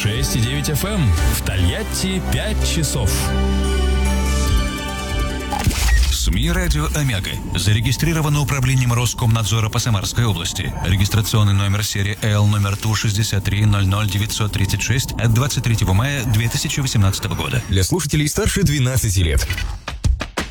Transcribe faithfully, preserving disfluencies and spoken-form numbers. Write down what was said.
шесть и девять эф эм. В Тольятти пять часов. СМИ «Радио Омега» зарегистрировано управлением Роскомнадзора по Самарской области. Регистрационный номер серии Л номер Ту шестьдесят три ноль ноль девятьсот тридцать шесть от двадцать третьего мая две тысячи восемнадцатого года. Для слушателей старше двенадцати лет.